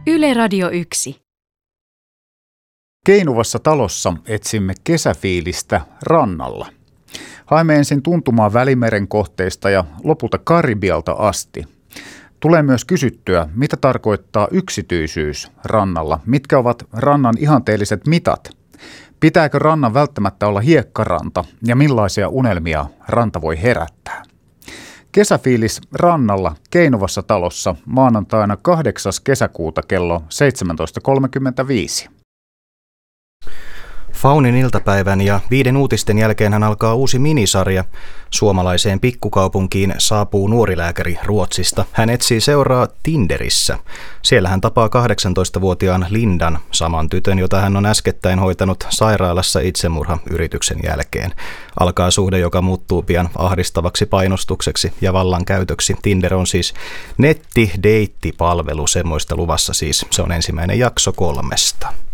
Yle Radio 1. Keinuvassa talossa etsimme kesäfiilistä rannalla. Haemme ensin tuntumaa Välimeren kohteista ja lopulta Karibialta asti. Tulee myös kysyttyä, mitä tarkoittaa yksityisyys rannalla, mitkä ovat rannan ihanteelliset mitat. Pitääkö rannan välttämättä olla hiekkaranta ja millaisia unelmia ranta voi herättää? Kesäfiilis rannalla Keinuvassa talossa maanantaina 8. kesäkuuta kello 17.35. Faunin iltapäivän ja 5 uutisten jälkeen hän alkaa uusi minisarja. Suomalaiseen pikkukaupunkiin saapuu nuorilääkäri Ruotsista. Hän etsii seuraa Tinderissä. Siellä hän tapaa 18-vuotiaan Lindan, saman tytön, jota hän on äskettäin hoitanut sairaalassa itsemurhayrityksen jälkeen. Alkaa suhde, joka muuttuu pian ahdistavaksi painostukseksi ja vallankäytöksi. Tinder on siis netti-deittipalvelu, semmoista luvassa siis. Se on ensimmäinen jakso 3.